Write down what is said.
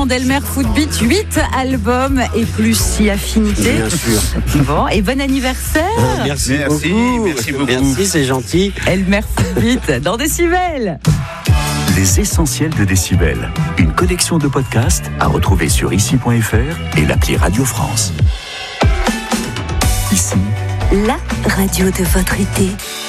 ans d'Elmer Footbeat, 8 albums et plus si affinité. Bien sûr. Bon, et bon anniversaire. Merci beaucoup. Merci, c'est gentil. Elmer Footbeat dans Décibel. Les essentiels de Décibel. Une collection de podcasts à retrouver sur ici.fr et l'appli Radio France. Ici, la radio de votre été.